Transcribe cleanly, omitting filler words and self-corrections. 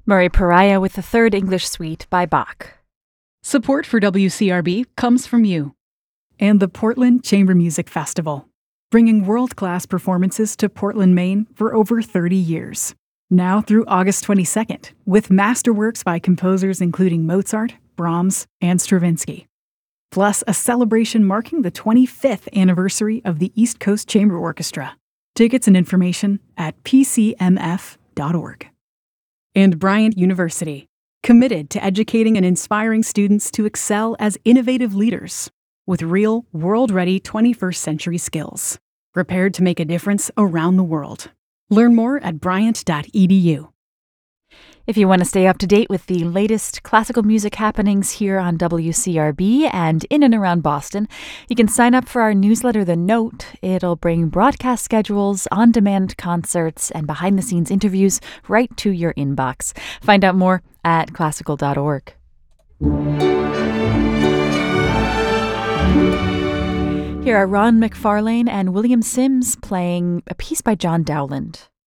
Murray Pariah with the Third English Suite by Bach. Support for WCRB comes from you. And the Portland Chamber Music Festival, bringing world-class performances to Portland, Maine for over 30 years. Now through August 22nd, with masterworks by composers including Mozart, Brahms, and Stravinsky. Plus a celebration marking the 25th anniversary of the East Coast Chamber Orchestra. Tickets and information at pcmf.org. And Bryant University, committed to educating and inspiring students to excel as innovative leaders with real, world-ready 21st century skills, prepared to make a difference around the world. Learn more at bryant.edu. If you want to stay up to date with the latest classical music happenings here on WCRB and in and around Boston, you can sign up for our newsletter, The Note. It'll bring broadcast schedules, on-demand concerts, and behind-the-scenes interviews right to your inbox. Find out more at classical.org. Here are Ron McFarlane and William Sims playing a piece by John Dowland.